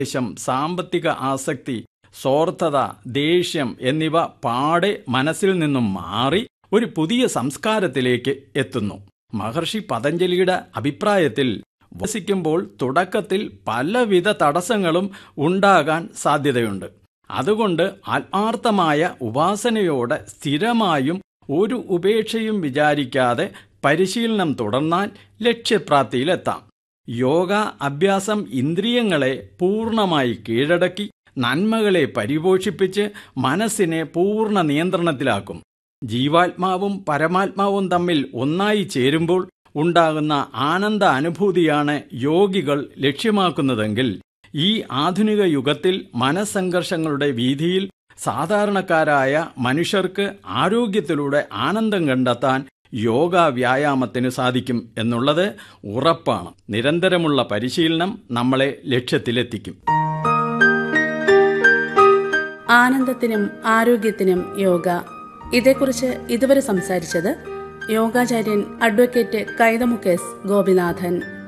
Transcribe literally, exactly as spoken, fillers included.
ദേശം, സാമ്പത്തിക ആസക്തി, സ്വാർത്ഥത, ദേഷ്യം എന്നിവ പാടെ മനസ്സിൽ നിന്നും മാറി ഒരു പുതിയ സംസ്കാരത്തിലേക്ക് എത്തുന്നു. മഹർഷി പതഞ്ജലിയുടെ അഭിപ്രായത്തിൽ വസിക്കുമ്പോൾ തുടക്കത്തിൽ പലവിധ തടസ്സങ്ങളും ഉണ്ടാകാൻ സാധ്യതയുണ്ട്. അതുകൊണ്ട് ആത്മാർത്ഥമായ ഉപാസനയോടെ സ്ഥിരമായും ഒരു ഉപേക്ഷയും വിചാരിക്കാതെ പരിശീലനം തുടർന്നാൽ ലക്ഷ്യപ്രാപ്തിയിലെത്താം. യോഗ അഭ്യാസം ഇന്ദ്രിയങ്ങളെ പൂർണ്ണമായി കീഴടക്കി നന്മകളെ പരിപോഷിപ്പിച്ച് മനസ്സിനെ പൂർണ്ണ നിയന്ത്രണത്തിലാക്കും. ജീവാത്മാവും പരമാത്മാവും തമ്മിൽ ഒന്നായി ചേരുമ്പോൾ ഉണ്ടാകുന്ന ആനന്ദ അനുഭൂതിയാണ് യോഗികൾ ലക്ഷ്യമാക്കുന്നതെങ്കിൽ ഈ ആധുനിക യുഗത്തിൽ മനസ്സംഘർഷങ്ങളുടെ വീതിയിൽ സാധാരണക്കാരായ മനുഷ്യർക്ക് ആരോഗ്യത്തിലൂടെ ആനന്ദം കണ്ടെത്താൻ യോഗ വ്യായാമത്തിന് സാധിക്കും എന്നുള്ളത് ഉറപ്പാണ്. നിരന്തരമുള്ള പരിശീലനം നമ്മളെ ലക്ഷ്യത്തിലെത്തിക്കും. ആനന്ദത്തിനും ആരോഗ്യത്തിനും യോഗ, ഇതേക്കുറിച്ച് ഇതുവരെ സംസാരിച്ചത് യോഗാചാര്യൻ അഡ്വക്കേറ്റ് കൈതമുക്ക് എസ് ഗോപിനാഥൻ.